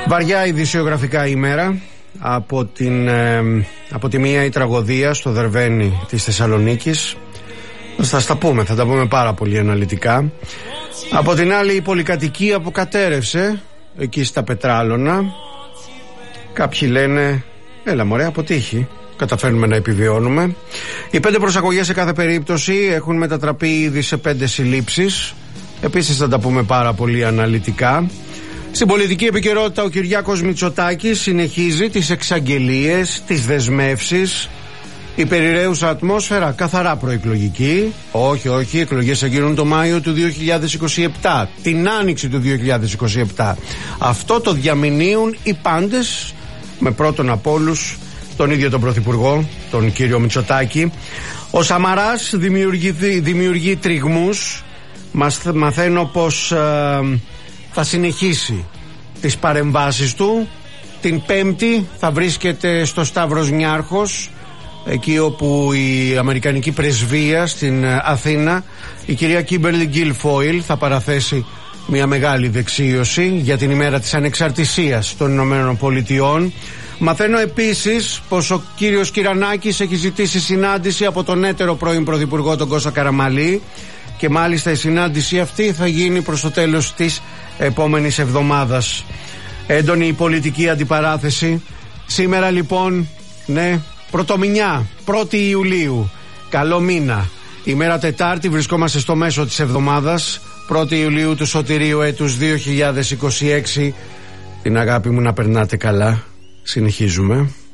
Βαριά ειδησιογραφικά ημέρα. Από τη μία η τραγωδία στο Δερβένι της Θεσσαλονίκης. Θα τα πούμε πάρα πολύ αναλυτικά. Από την άλλη η πολυκατοικία που κατέρευσε εκεί στα Πετράλωνα. Κάποιοι λένε έλα μωρέ, αποτύχει, καταφέρνουμε να επιβιώνουμε. Οι 5 προσαγωγές σε κάθε περίπτωση έχουν μετατραπεί ήδη σε 5 συλλήψεις. Επίσης θα τα πούμε πάρα πολύ αναλυτικά. Στην πολιτική επικαιρότητα ο Κυριάκος Μητσοτάκης συνεχίζει τις εξαγγελίες, τις δεσμεύσεις. Η περιραίουσα ατμόσφαιρα καθαρά προεκλογική. Όχι, οι εκλογές θα γίνουν το Μάιο του 2027, την άνοιξη του 2027. Αυτό το διαμηνύουν οι πάντες, με πρώτον από όλους τον ίδιο τον Πρωθυπουργό, τον κύριο Μητσοτάκη. Ο Σαμαράς δημιουργεί τριγμούς. Μαθαίνω πως θα συνεχίσει τις παρεμβάσεις του. Την Πέμπτη θα βρίσκεται στο Σταύρος Νιάρχος, εκεί όπου η Αμερικανική πρεσβεία στην Αθήνα, η κυρία Κίμπερλι Γκίλφόιλ, θα παραθέσει μια μεγάλη δεξίωση για την ημέρα της ανεξαρτησίας των Ηνωμένων Πολιτειών. Μαθαίνω επίσης πως ο κύριος Κυρανάκης έχει ζητήσει συνάντηση από τον έτερο πρώην Πρωθυπουργό τον Κώστα Καραμανλή και μάλιστα η συνάντηση αυτή θα γίνει προς το τέλος της επόμενης εβδομάδας. Έντονη πολιτική αντιπαράθεση. Σήμερα λοιπόν, ναι, πρωτομηνιά, 1η Ιουλίου. Καλό μήνα. Ημέρα Τετάρτη, βρισκόμαστε στο μέσο της εβδομάδας, 1η Ιουλίου του σωτηρίου έτους 2026. Την αγάπη μου να περνάτε καλά. Συνεχίζουμε.